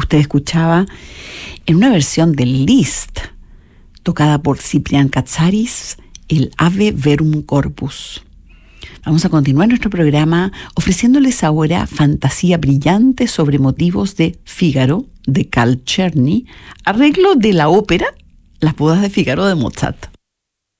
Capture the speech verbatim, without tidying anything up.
usted escuchaba en una versión de Liszt, tocada por Ciprián Katsaris, el Ave Verum Corpus. Vamos a continuar nuestro programa ofreciéndoles ahora fantasía brillante sobre motivos de Fígaro, de Carl Czerny, arreglo de la ópera Las bodas de Fígaro de Mozart.